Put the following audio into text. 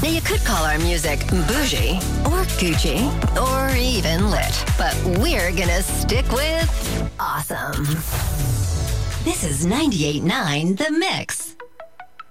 Now, you could call our music bougie or Gucci or even lit, but we're gonna stick with awesome. This is 98.9 The Mix.